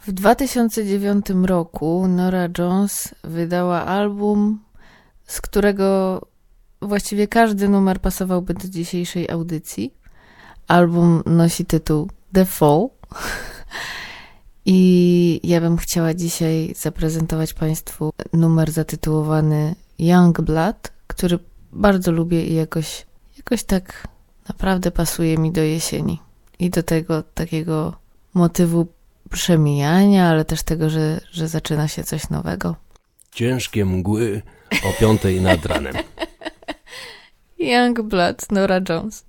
W 2009 roku Norah Jones wydała album, z którego właściwie każdy numer pasowałby do dzisiejszej audycji. Album nosi tytuł The Fall. I ja bym chciała dzisiaj zaprezentować Państwu numer zatytułowany Young Blood, który bardzo lubię i jakoś tak naprawdę pasuje mi do jesieni. I do tego takiego motywu przemijania, ale też tego, że zaczyna się coś nowego. Ciężkie mgły o 5:00 nad ranem. Young Blood, Norah Jones.